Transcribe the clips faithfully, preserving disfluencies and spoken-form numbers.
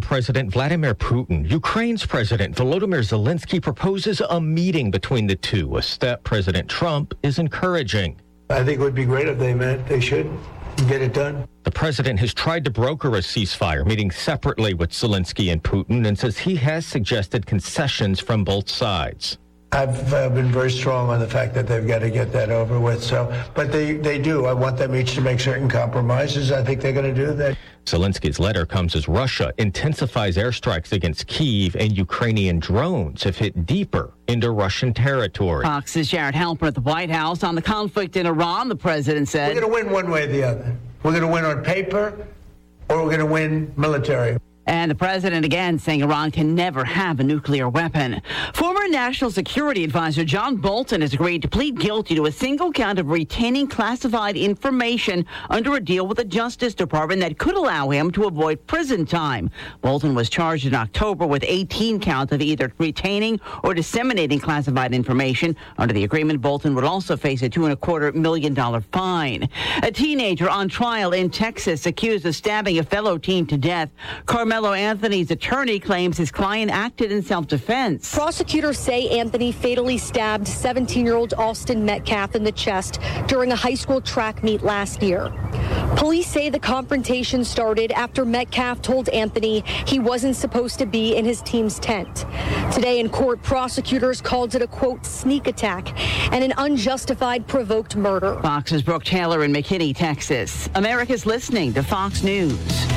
President Vladimir Putin. Ukraine's President Volodymyr Zelensky proposes a meeting between the two, a step President Trump is encouraging. I think it would be great if they met. They should get it done. The president has tried to broker a ceasefire, meeting separately with Zelensky and Putin, and says he has suggested concessions from both sides. I've uh, been very strong on the fact that they've got to get that over with. So, but they, they do. I want them each to make certain compromises. I think they're going to do that. Zelensky's letter comes as Russia intensifies airstrikes against Kyiv, and Ukrainian drones have hit deeper into Russian territory. Fox's Jared Halper at the White House on the conflict in Iran. The president said, "We're going to win one way or the other. We're going to win on paper, or we're going to win military." And the president again saying Iran can never have a nuclear weapon. Former National Security Advisor John Bolton has agreed to plead guilty to a single count of retaining classified information under a deal with the Justice Department that could allow him to avoid prison time. Bolton was charged in October with eighteen counts of either retaining or disseminating classified information. Under the agreement, Bolton would also face a two and a quarter million dollar fine. A teenager on trial in Texas accused of stabbing a fellow teen to death. Carmelo Anthony's attorney claims his client acted in self-defense. Prosecutors say Anthony fatally stabbed seventeen-year-old Austin Metcalf in the chest during a high school track meet last year. Police say the confrontation started after Metcalf told Anthony he wasn't supposed to be in his team's tent. Today in court, prosecutors called it a, quote, sneak attack and an unjustified provoked murder. Fox's Brooke Taylor in McKinney, Texas. America's listening to Fox News.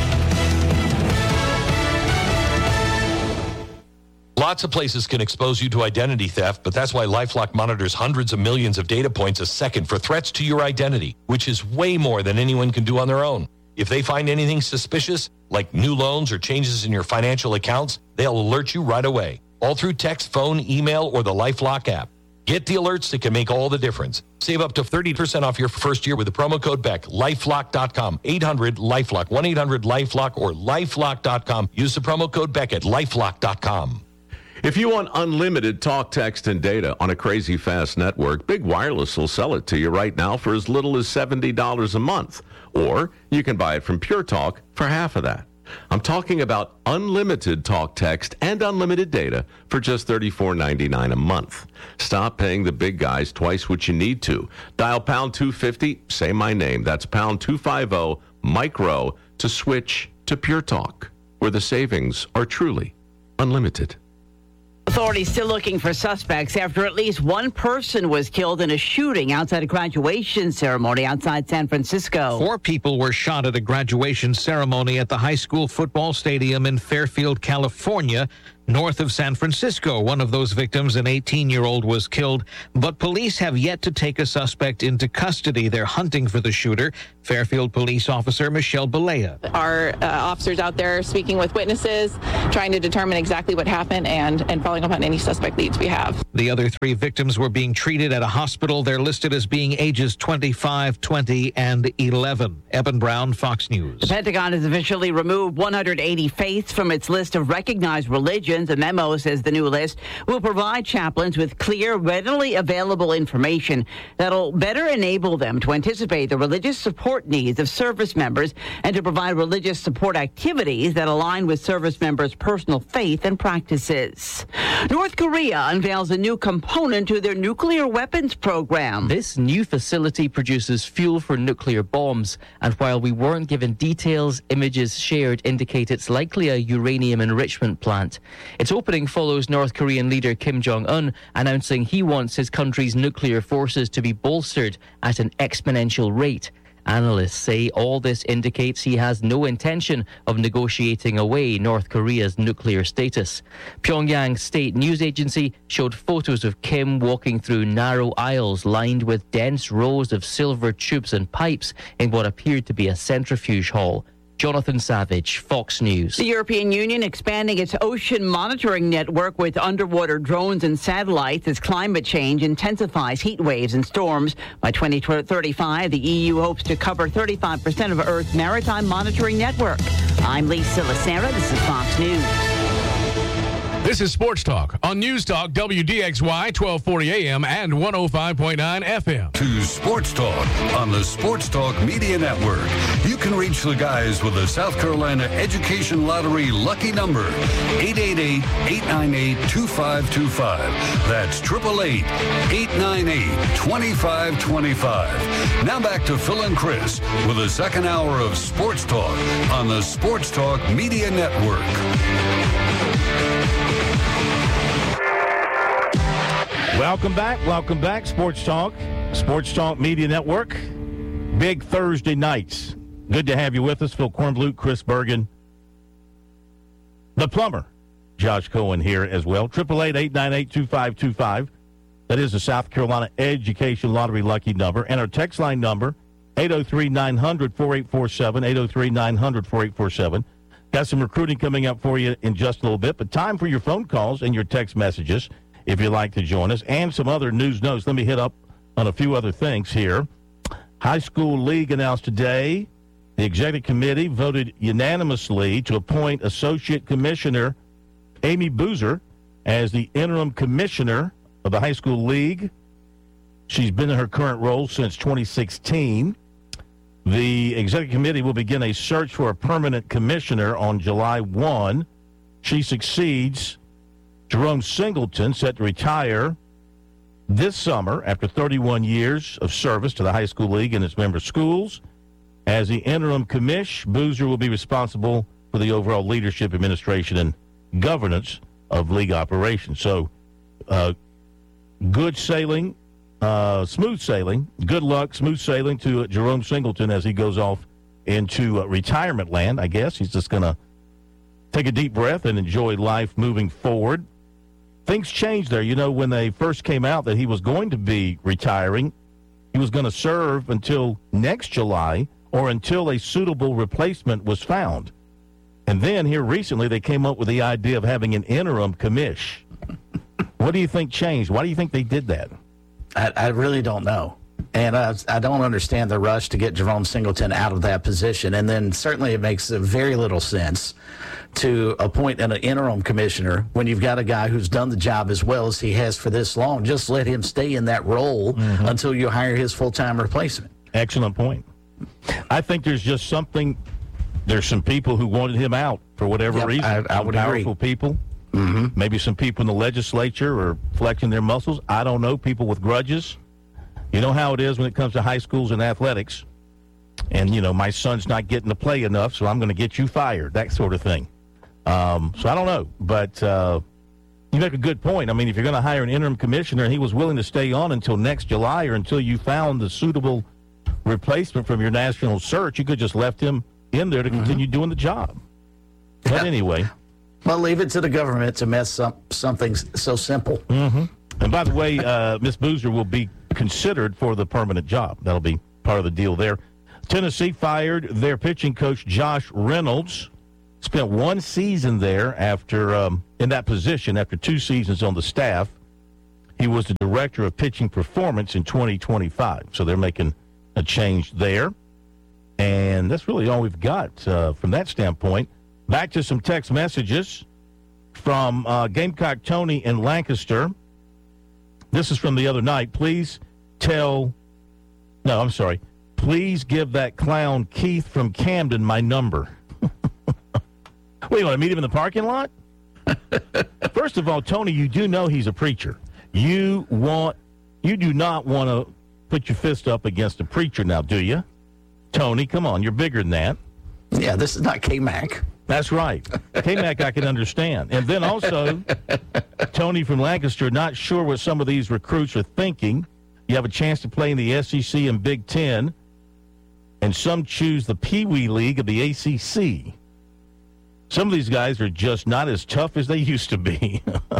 Lots of places can expose you to identity theft, but that's why LifeLock monitors hundreds of millions of data points a second for threats to your identity, which is way more than anyone can do on their own. If they find anything suspicious, like new loans or changes in your financial accounts, they'll alert you right away, all through text, phone, email, or the LifeLock app. Get the alerts that can make all the difference. Save up to thirty percent off your first year with the promo code B E C. lifelock dot com, eight hundred LifeLock, one eight hundred LifeLock, or lifelock dot com. Use the promo code B E C at lifelock dot com. If you want unlimited talk, text, and data on a crazy fast network, Big Wireless will sell it to you right now for as little as seventy dollars a month. Or you can buy it from Pure Talk for half of that. I'm talking about unlimited talk, text, and unlimited data for just thirty-four ninety-nine a month. Stop paying the big guys twice what you need to. Dial pound two fifty, say my name. That's pound two fifty, micro, to switch to Pure Talk, where the savings are truly unlimited. Authorities still looking for suspects after at least one person was killed in a shooting outside a graduation ceremony outside San Francisco. Four people were shot at a graduation ceremony at the high school football stadium in Fairfield, California, north of San Francisco. One of those victims, an eighteen-year-old, was killed, but police have yet to take a suspect into custody. They're hunting for the shooter. Fairfield police officer Michelle Balea. Our uh, officers out there speaking with witnesses, trying to determine exactly what happened and, and following up on any suspect leads we have. The other three victims were being treated at a hospital. They're listed as being ages twenty-five, twenty, and eleven. Eben Brown, Fox News. The Pentagon has officially removed one hundred eighty faiths from its list of recognized religions. A memo says the new list will provide chaplains with clear, readily available information that'll better enable them to anticipate the religious support needs of service members and to provide religious support activities that align with service members' personal faith and practices. North Korea unveils a new component to their nuclear weapons program. This new facility produces fuel for nuclear bombs, and while we weren't given details, images shared indicate it's likely a uranium enrichment plant. Its opening follows North Korean leader Kim Jong-un announcing he wants his country's nuclear forces to be bolstered at an exponential rate. Analysts say all this indicates he has no intention of negotiating away North Korea's nuclear status. Pyongyang's state news agency showed photos of Kim walking through narrow aisles lined with dense rows of silver tubes and pipes in what appeared to be a centrifuge hall. Jonathan Savage, Fox News. The European Union expanding its ocean monitoring network with underwater drones and satellites as climate change intensifies heat waves and storms. By twenty thirty-five, the E U hopes to cover thirty-five percent of Earth's maritime monitoring network. I'm Lisa Lacera. This is Fox News. This is Sports Talk on News Talk W D X Y twelve forty A M and one oh five point nine F M. To Sports Talk on the Sports Talk Media Network. You can reach the guys with the South Carolina Education Lottery lucky number, eight eight eight, eight nine eight, two five two five. That's eight eight eight, eight nine eight, two five two five. Now back to Phil and Chris with the second hour of Sports Talk on the Sports Talk Media Network. Welcome back. Welcome back. Sports Talk. Sports Talk Media Network. Big Thursday nights. Good to have you with us. Phil Kornblut, Chris Bergen. The plumber, Josh Cohen here as well. eight eight eight, eight nine eight, two five two five. That is the South Carolina Education Lottery lucky number. And our text line number, eight oh three, nine hundred, four eight four seven, eight oh three, nine hundred, four eight four seven. Got some recruiting coming up for you in just a little bit, but time for your phone calls and your text messages if you'd like to join us, and some other news notes. Let me hit up on a few other things here. High School League announced today the executive committee voted unanimously to appoint Associate Commissioner Amy Boozer as the interim commissioner of the High School League. She's been in her current role since twenty sixteen. The executive committee will begin a search for a permanent commissioner on July first. She succeeds Jerome Singleton, set to retire this summer after thirty-one years of service to the High School League and its member schools. As the interim commish, Boozer will be responsible for the overall leadership, administration, and governance of league operations. So, uh, good sailing, uh, smooth sailing, good luck, smooth sailing to uh, Jerome Singleton as he goes off into uh, retirement land, I guess. He's just going to take a deep breath and enjoy life moving forward. Things changed there. You know, when they first came out that he was going to be retiring, he was going to serve until next July or until a suitable replacement was found. And then here recently they came up with the idea of having an interim commish. What do you think changed? Why do you think they did that? I, I really don't know. And I, I don't understand the rush to get Jerome Singleton out of that position. And then certainly it makes very little sense to appoint an interim commissioner when you've got a guy who's done the job as well as he has for this long. Just let him stay in that role mm-hmm. until you hire his full-time replacement. Excellent point. I think there's just something, there's some people who wanted him out for whatever yep, reason. I, I would powerful agree. people. Mm-hmm. Maybe some people in the legislature are flexing their muscles. I don't know. People with grudges. You know how it is when it comes to high schools and athletics. And, you know, my son's not getting to play enough, so I'm going to get you fired, that sort of thing. Um, so I don't know. But uh, you make a good point. I mean, if you're going to hire an interim commissioner and he was willing to stay on until next July or until you found the suitable replacement from your national search, you could just left him in there to mm-hmm. continue doing the job. But yeah. anyway. Well, leave it to the government to mess up something so simple. Mm-hmm. And by the way, uh, Miz Boozer will be considered for the permanent job. That'll be part of the deal there. Tennessee fired their pitching coach, Josh Reynolds. Spent one season there after um, in that position after two seasons on the staff. He was the director of pitching performance in twenty twenty-five. So they're making a change there. And that's really all we've got uh, from that standpoint. Back to some text messages from uh, Gamecock Tony in Lancaster. This is from the other night. Please tell, no, I'm sorry. Please give that clown Keith from Camden my number. What, you want to meet him in the parking lot? First of all, Tony, you do know he's a preacher. You want, you do not want to put your fist up against a preacher now, do you? Tony, come on, you're bigger than that. Yeah, this is not K-Mac. That's right. K-Mac I can understand. And then also, Tony from Lancaster, not sure what some of these recruits are thinking. You have a chance to play in the S E C and Big Ten, and some choose the Pee Wee League of the A C C. Some of these guys are just not as tough as they used to be.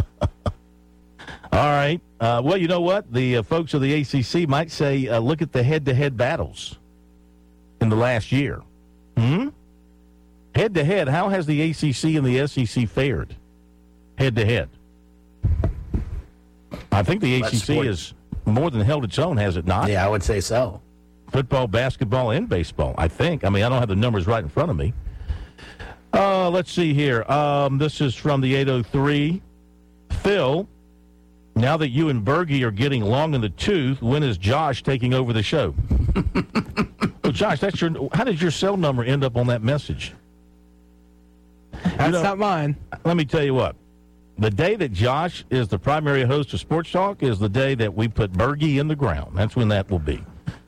All right. Uh, well, you know what? The uh, folks of the A C C might say, uh, look at the head-to-head battles in the last year. Hmm? Head-to-head, how has the A C C and the S E C fared? Head-to-head. I think the A C C has more than held its own, has it not? Yeah, I would say so. Football, basketball, and baseball, I think. I mean, I don't have the numbers right in front of me. Uh, let's see here. Um, this is from the eight oh three. Phil, now that you and Bergie are getting long in the tooth, when is Josh taking over the show? Well, Josh, that's your. How did your cell number end up on that message? That's you know, not mine. Let me tell you what. The day that Josh is the primary host of Sports Talk is the day that we put Bergie in the ground. That's when that will be.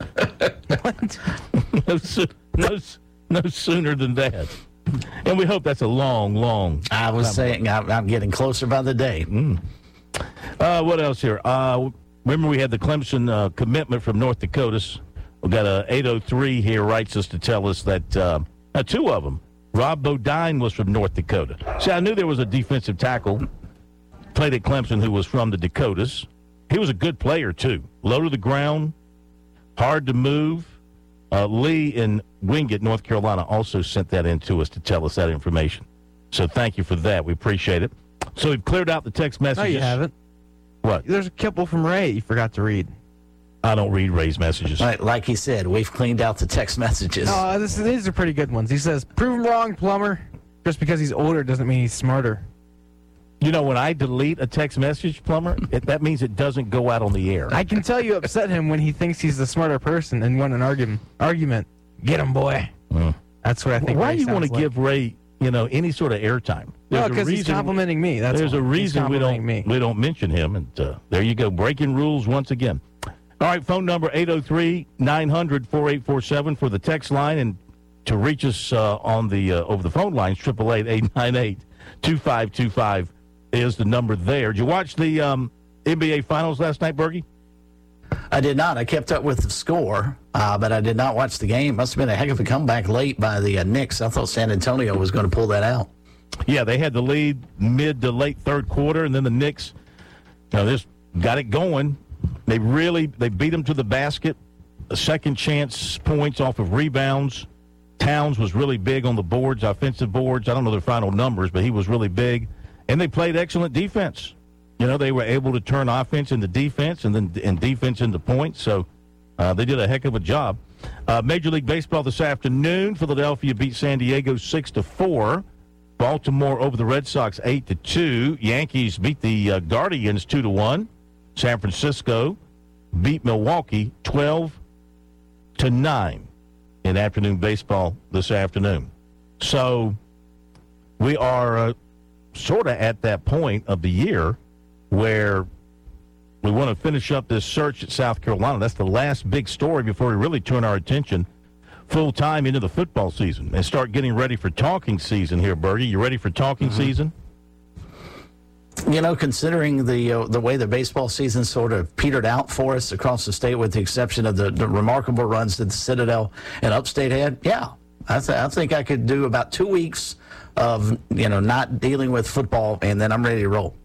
What? no, no, no sooner than that. And we hope that's a long, long. I was saying I'm, I'm getting closer by the day. Mm. Uh, what else here? Uh, remember we had the Clemson uh, commitment from North Dakota. We got a eight oh three here writes us to tell us that uh, uh, two of them. Rob Bodine was from North Dakota. See, I knew there was a defensive tackle played at Clemson who was from the Dakotas. He was a good player, too. Low to the ground, hard to move. Uh, Lee in Wingate, North Carolina, also sent that in to us to tell us that information. So thank you for that. We appreciate it. So we've cleared out the text messages. No, you haven't. What? There's a couple from Ray you forgot to read. I don't read Ray's messages. Like, like he said, we've cleaned out the text messages. No, this, these are pretty good ones. He says, prove him wrong, Plummer. Just because he's older doesn't mean he's smarter. You know, when I delete a text message, Plummer, it, that means it doesn't go out on the air. I can tell you upset him when he thinks he's the smarter person and won an argument. Argument. Get him, boy. Mm. That's what I think. Why Ray do you want to like. give Ray, you know, any sort of airtime? No, because he's complimenting me. That's there's why. a reason we don't me. we don't mention him, and uh, there you go, breaking rules once again. All right, phone number eight oh three, nine hundred, four eight four seven for the text line, and to reach us uh, on the uh, over the phone lines, triple eight, eight nine eight, two five two five is the number there. Did you watch the um, N B A Finals last night, Bergie? I did not. I kept up with the score, uh, but I did not watch the game. Must have been a heck of a comeback late by the uh, Knicks. I thought San Antonio was going to pull that out. Yeah, they had the lead mid to late third quarter, and then the Knicks, you know, this got it going. They really they beat them to the basket. A second chance points off of rebounds. Towns was really big on the boards, offensive boards. I don't know their final numbers, but he was really big. And they played excellent defense. You know, they were able to turn offense into defense and then and defense into points. So uh, they did a heck of a job. Uh, Major League Baseball this afternoon. Philadelphia beat San Diego six to four. Baltimore over the Red Sox eight to two. Yankees beat the uh, Guardians two to one. San Francisco beat Milwaukee twelve to nine in afternoon baseball this afternoon. So we are uh, sort of at that point of the year where we want to finish up this search at South Carolina. That's the last big story before we really turn our attention full-time into the football season and start getting ready for talking season here, Bergie. You ready for talking mm-hmm. season? You know, considering the uh, the way the baseball season sort of petered out for us across the state, with the exception of the, the remarkable runs that the Citadel and Upstate had, yeah, I, th- I think I could do about two weeks of, you know, not dealing with football, and then I'm ready to roll.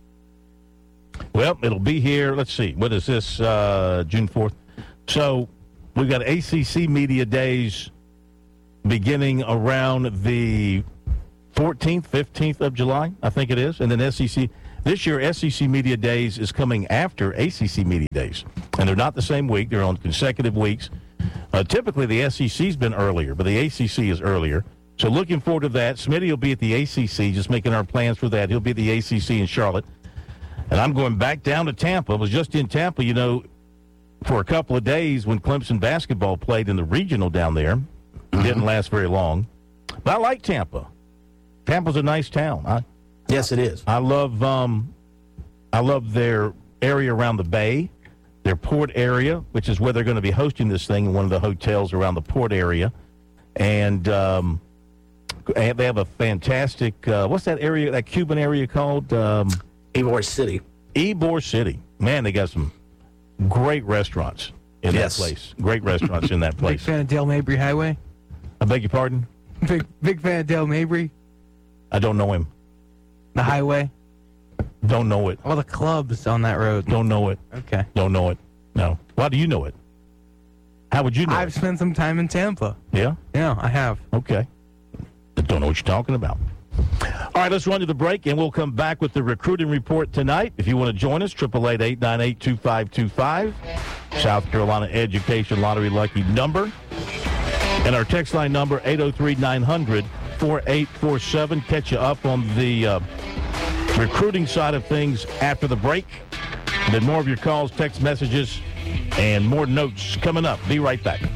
Well, it'll be here. Let's see. What is this? Uh, June fourth. So we've got A C C Media Days beginning around the fourteenth, fifteenth of July, I think it is, and then S E C. This year, S E C Media Days is coming after A C C Media Days, and they're not the same week. They're on consecutive weeks. Uh, typically, the S E C's been earlier, but the A C C is earlier. So looking forward to that. Smitty will be at the A C C, just making our plans for that. He'll be at the A C C in Charlotte. And I'm going back down to Tampa. I was just in Tampa, you know, for a couple of days when Clemson basketball played in the regional down there. It didn't last very long. But I like Tampa. Tampa's a nice town. I, yes, it is. I love um, I love their area around the bay, their port area, which is where they're going to be hosting this thing in one of the hotels around the port area. And um, they have a fantastic, uh, what's that area, that Cuban area called? Um, Ybor City. Ybor City. Man, they got some great restaurants in yes. that place. Great restaurants in that place. Big fan of Dale Mabry Highway? I beg your pardon? Big big fan of Dale Mabry? I don't know him. The highway? Don't know it. All the clubs on that road. Don't know it. Okay. Don't know it. No. Why do you know it? How would you know I've it? spent some time in Tampa. Yeah? Yeah, I have. Okay. Don't know what you're talking about. All right, let's run to the break, and we'll come back with the recruiting report tonight. If you want to join us, triple eight, eight nine eight, two five two five, South Carolina Education Lottery Lucky number. And our text line number, eight oh three, nine hundred, four eight four seven. Catch you up on the uh, recruiting side of things after the break. Then more of your calls, text messages, and more notes coming up. Be right back.